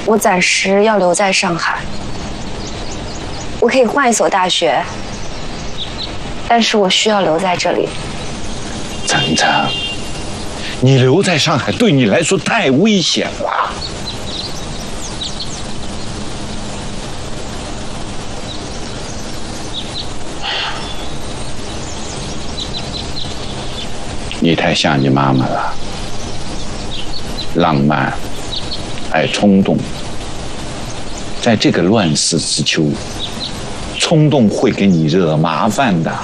我暂时要留在上海，我可以换一所大学，但是我需要留在这里。 晨晨，你留在上海对你来说太危险了。你太像你妈妈了，浪漫，爱冲动。在这个乱世之秋，冲动会给你惹麻烦的。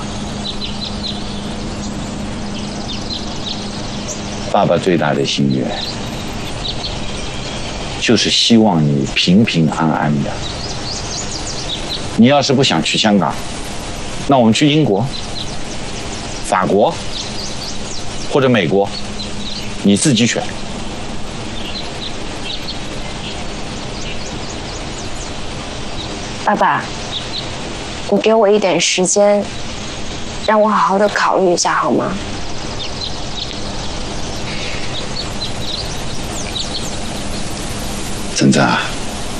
爸爸最大的心愿，就是希望你平平安安的。你要是不想去香港，那我们去英国、法国或者美国，你自己选。 爸爸，你给我一点时间，让我好好的考虑一下好吗？ 真真啊，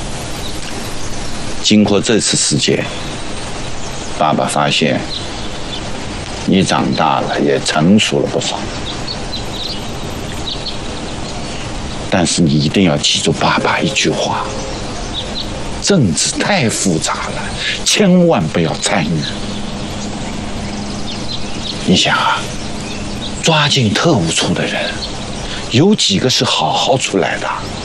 经过这次事件，爸爸发现你长大了，也成熟了不少。但是你一定要记住爸爸一句话：政治太复杂了，千万不要参与。你想啊，抓进特务处的人，有几个是好好出来的？